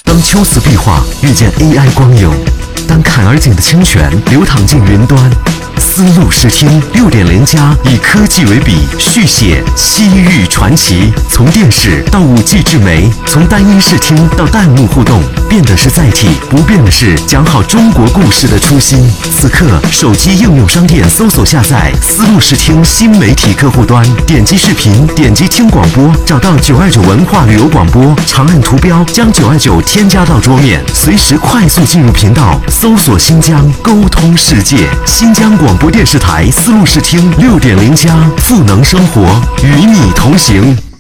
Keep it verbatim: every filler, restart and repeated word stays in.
当秋瓷壁画遇见 A I 光影，当坎儿井的清泉流淌进云端，丝路视听六点零加以科技为笔，续写西域传奇。从电视到五 G 智媒，从单音视听到弹幕互动，变的是载体，不变的是讲好中国故事的初心。此刻，手机应用商店搜索下载丝路视听新媒体客户端，点击视频，点击听广播，找到九二九文化旅游广播，长按图标将九二九添加到桌面，随时快速进入频道，搜索新疆，沟通世界。新疆广播电视台丝路视听六点零加，赋能生活，与你同行。